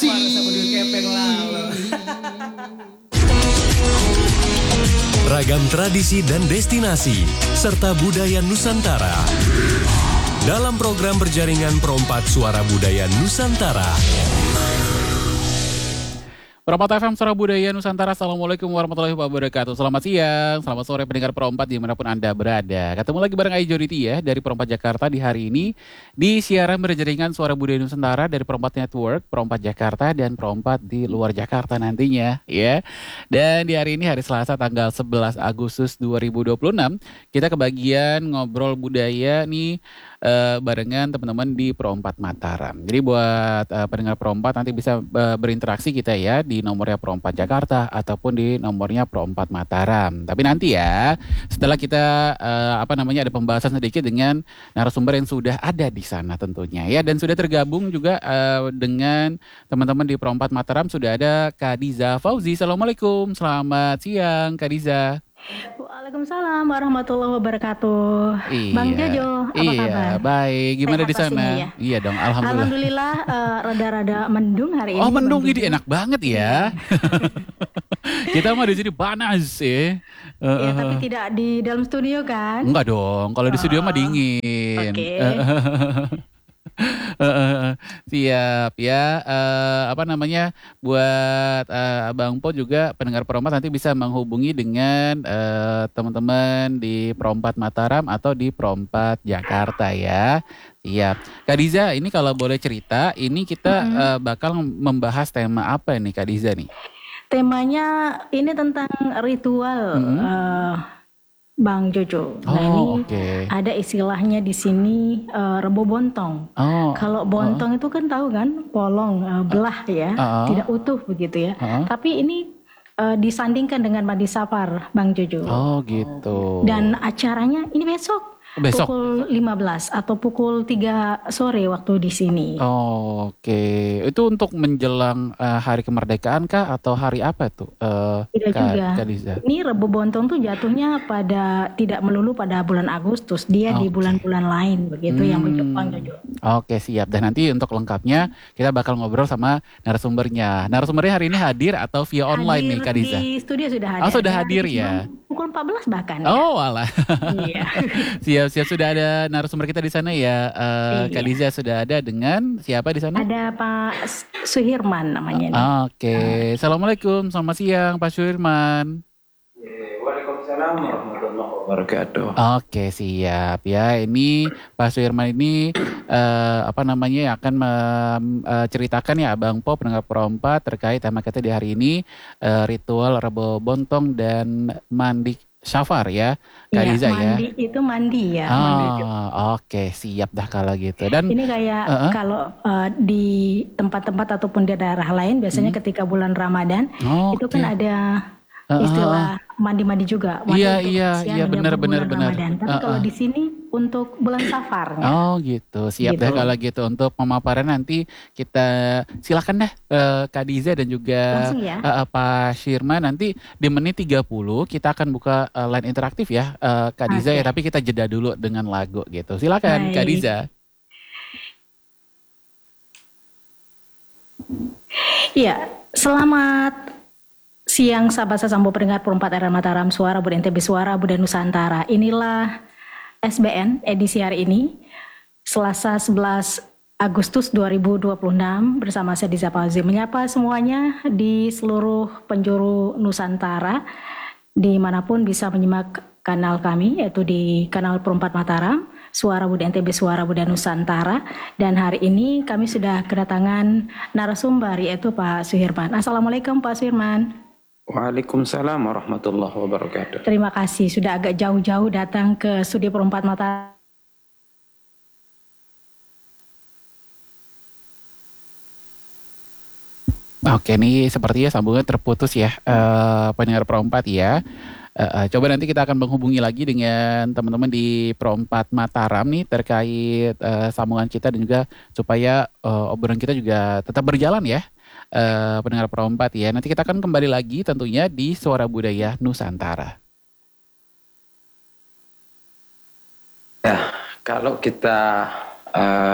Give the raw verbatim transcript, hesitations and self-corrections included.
Ragam tradisi dan destinasi, serta budaya Nusantara. Dalam program berjaringan Perompat Suara Budaya Nusantara. Perompat F M Suara Budaya Nusantara, Assalamualaikum warahmatullahi wabarakatuh. Selamat siang, selamat sore pendengar Perompat dimanapun Anda berada. Ketemu lagi bareng Ayu Jonity ya, dari Perompat Jakarta di hari ini. Di siaran berjaringan Suara Budaya Nusantara dari Perompat Network, Perompat Jakarta, dan Perompat di luar Jakarta nantinya ya. Dan di hari ini, hari Selasa tanggal sebelas Agustus dua ribu dua puluh enam, kita kebagian ngobrol budaya nih uh, barengan teman-teman di Perompat Mataram. Jadi buat uh, pendengar Perompat nanti bisa uh, berinteraksi kita ya di nomornya Perompat Jakarta ataupun di nomornya Perompat Mataram. Tapi nanti ya, setelah kita uh, apa namanya ada pembahasan sedikit dengan narasumber yang sudah ada di sana tentunya ya, dan sudah tergabung juga uh, dengan teman-teman di Perompat Mataram sudah ada Kak Diza Fauzi. Assalamualaikum, selamat siang Kak Diza. Waalaikumsalam warahmatullahi wabarakatuh. Iya, Bang Jojo, apa iya, kabar? baik. Gimana Sehat di sana? pastinya ya? Iya dong, alhamdulillah. Alhamdulillah uh, rada-rada mendung hari ini. Oh, mendung Bang ini Jojo. enak banget ya. Kita mah di sini panas ya. Uh, Ya, tapi tidak di dalam studio kan? Enggak dong, kalau di studio Oh, mah dingin. Oke. Uh, siap ya, uh, apa namanya, buat uh, Abang Po juga pendengar Perompat nanti bisa menghubungi dengan uh, teman-teman di Perompat Mataram atau di Perompat Jakarta ya. Siap. Kak Diza, ini kalau boleh cerita, ini kita Mm-hmm. uh, bakal membahas tema apa nih Kak Diza nih? Temanya ini tentang ritual, Mm-hmm. uh, Bang Jojo. Nah, ini Oh, oke. ada istilahnya di sini uh, rebo bontong. Oh, Kalau bontong itu kan tahu kan, polong, uh, belah ya, uh-uh. tidak utuh begitu ya. Uh-uh. Tapi ini uh, disandingkan dengan mandi safar, Bang Jojo. Oh gitu. Dan acaranya ini besok, Besok. pukul lima belas atau pukul tiga sore waktu di sini. Oh, oke. Itu untuk menjelang uh, hari kemerdekaan kah atau hari apa tuh? Uh, Tidak Kak, juga. Kak Diza? Ini rebo bontong tuh jatuhnya pada tidak melulu pada bulan Agustus, dia di Oke. bulan-bulan lain begitu yang Hmm. Bang Jojo. Oke, siap. Dan nanti untuk lengkapnya kita bakal ngobrol sama narasumbernya. Narasumbernya hari ini hadir atau via online nih Kak Diza? Di studio sudah hadir. Oh, sudah Dia hadir di ya? Pukul empat belas bahkan. Oh, alah. Iya. Siap-siap, sudah ada narasumber kita di sana ya. Uh, Kak Iya. Diza sudah ada dengan siapa di sana? Ada Pak Suhirman namanya nih. Oke. Assalamualaikum, selamat siang Pak Suirman. Waalaikumsalam warahmatullahi wabarakatuh. Oke, siap ya. Ini Pak Suirman ini eh, apa namanya akan menceritakan ya Abang Po pendengar Perompat terkait tema kita di hari ini, eh, ritual rebo bontong dan mandi syafar ya, Kak Iya, Diza ya. mandi itu mandi ya. Bang Jojo. Oh, oke, siap dah kalau gitu. Dan Ini kayak Uh-uh. kalau uh, di tempat-tempat ataupun di daerah lain biasanya ketika bulan Ramadan oh, itu oke. kan ada Uh-uh. istilah mandi-mandi juga. Mandi Iya, untuk iya, kesian iya, menyambut benar, benar, bulan benar. Ramadan. Tapi Uh-uh. kalau di sini untuk bulan Safarnya. Oh gitu, siap Gitu. deh kalau gitu. Untuk pemaparan nanti kita silakan deh eh, Kak Diza dan juga Langsung ya. eh, eh, Pak Syirman. Nanti di menit tiga puluh kita akan buka eh, line interaktif ya eh, Kak Diza Oke. ya. Tapi kita jeda dulu dengan lagu gitu. Silakan Kak Baik. Diza. Iya, selamat siang sahabat Sasambo pendengar Perompat R M Mataram Suara Budaya N T B Suara Budaya Nusantara. Inilah S B N edisi hari ini Selasa sebelas Agustus dua ribu dua puluh enam bersama saya Diza Fauzi menyapa semuanya di seluruh penjuru Nusantara dimanapun bisa menyimak kanal kami yaitu di kanal Perompat Mataram Suara Budaya N T B Suara Budaya Nusantara. Dan hari ini kami sudah kedatangan narasumber yaitu Pak Suhirman. Assalamualaikum Pak Suhirman. Waalaikumsalam warahmatullahi wabarakatuh. Terima kasih sudah agak jauh-jauh datang ke studio Perompat Mataram. Oke, ini sepertinya sambungan terputus ya eh, pendengar Perompat ya. Eh, eh, coba nanti kita akan menghubungi lagi dengan teman-teman di Perompat Mataram nih terkait eh, sambungan kita dan juga supaya eh, obrolan kita juga tetap berjalan ya. Eh, pendengar Perompat ya. Nanti kita akan kembali lagi tentunya di Suara Budaya Nusantara. Ya, kalau kita uh,